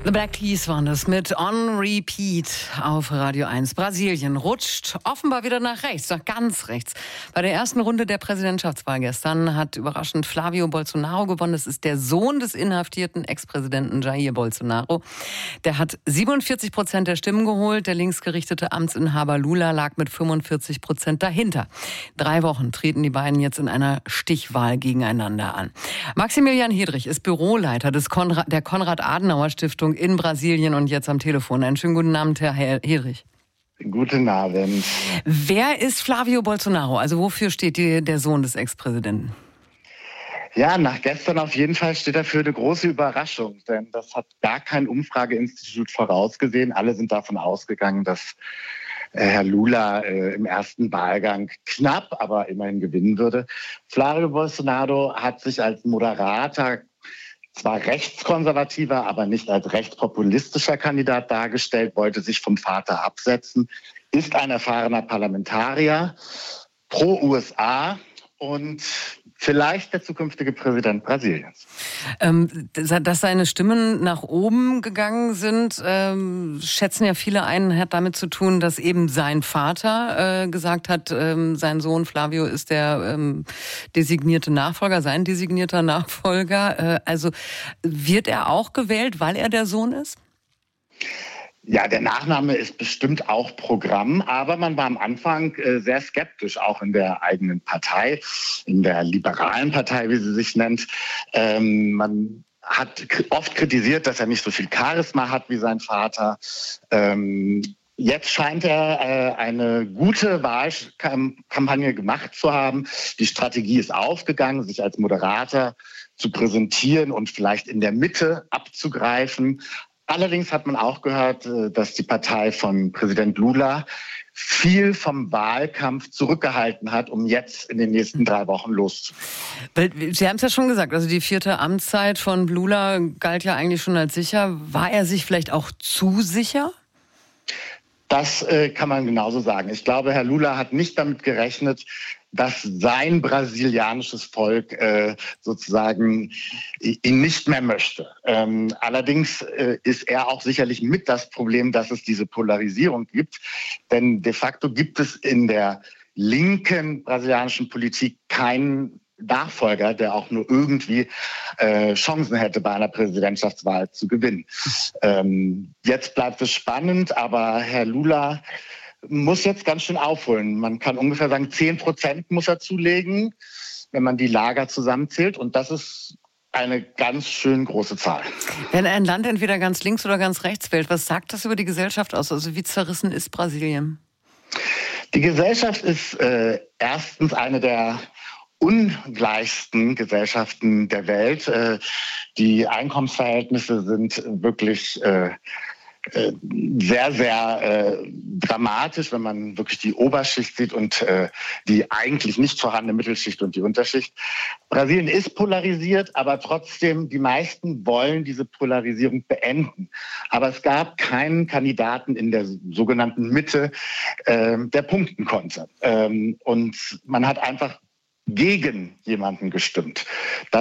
The Black Keys waren das mit On Repeat auf Radio 1. Brasilien rutscht offenbar wieder nach rechts, nach ganz rechts. Bei der ersten Runde der Präsidentschaftswahl gestern hat überraschend Flavio Bolsonaro gewonnen. Das ist der Sohn des inhaftierten Ex-Präsidenten Jair Bolsonaro. Der hat 47% der Stimmen geholt. Der linksgerichtete Amtsinhaber Lula lag mit 45% dahinter. 3 Wochen treten die beiden jetzt in einer Stichwahl gegeneinander an. Maximilian Hedrich ist Büroleiter der Konrad-Adenauer-Stiftung in Brasilien und jetzt am Telefon. Einen schönen guten Abend, Herr Hedrich. Guten Abend. Wer ist Flavio Bolsonaro? Also wofür steht der Sohn des Ex-Präsidenten? Ja, nach gestern auf jeden Fall steht er für eine große Überraschung, denn das hat gar kein Umfrageinstitut vorausgesehen. Alle sind davon ausgegangen, dass Herr Lula im ersten Wahlgang knapp, aber immerhin gewinnen würde. Flavio Bolsonaro hat sich als moderater, zwar rechtskonservativer, aber nicht als rechtspopulistischer Kandidat dargestellt, wollte sich vom Vater absetzen, ist ein erfahrener Parlamentarier, pro USA und vielleicht der zukünftige Präsident Brasiliens. Dass seine Stimmen nach oben gegangen sind, schätzen ja viele ein, hat damit zu tun, dass eben sein Vater gesagt hat, sein Sohn Flavio ist der designierte Nachfolger, sein designierter Nachfolger. Also wird er auch gewählt, weil er der Sohn ist? Ja, der Nachname ist bestimmt auch Programm, aber man war am Anfang sehr skeptisch, auch in der eigenen Partei, in der liberalen Partei, wie sie sich nennt. Man hat oft kritisiert, dass er nicht so viel Charisma hat wie sein Vater. Jetzt scheint er eine gute Wahlkampagne gemacht zu haben. Die Strategie ist aufgegangen, sich als Moderator zu präsentieren und vielleicht in der Mitte abzugreifen. Allerdings hat man auch gehört, dass die Partei von Präsident Lula viel vom Wahlkampf zurückgehalten hat, um jetzt in den nächsten 3 Wochen loszugehen. Sie haben es ja schon gesagt, also die 4. Amtszeit von Lula galt ja eigentlich schon als sicher. War er sich vielleicht auch zu sicher? Das kann man genauso sagen. Ich glaube, Herr Lula hat nicht damit gerechnet, dass sein brasilianisches Volk sozusagen ihn nicht mehr möchte. Allerdings ist er auch sicherlich mit das Problem, dass es diese Polarisierung gibt. Denn de facto gibt es in der linken brasilianischen Politik keinen Nachfolger, der auch nur irgendwie Chancen hätte, bei einer Präsidentschaftswahl zu gewinnen. Jetzt bleibt es spannend, aber Herr Lula muss jetzt ganz schön aufholen. Man kann ungefähr sagen, 10% muss er zulegen, wenn man die Lager zusammenzählt. Und das ist eine ganz schön große Zahl. Wenn ein Land entweder ganz links oder ganz rechts wählt, was sagt das über die Gesellschaft aus? Also wie zerrissen ist Brasilien? Die Gesellschaft ist erstens eine der ungleichsten Gesellschaften der Welt. Die Einkommensverhältnisse sind wirklich sehr, sehr dramatisch, wenn man wirklich die Oberschicht sieht und die eigentlich nicht vorhandene Mittelschicht und die Unterschicht. Brasilien ist polarisiert, aber trotzdem, die meisten wollen diese Polarisierung beenden. Aber es gab keinen Kandidaten in der sogenannten Mitte, der punkten konnte. Und man hat einfach gegen jemanden gestimmt.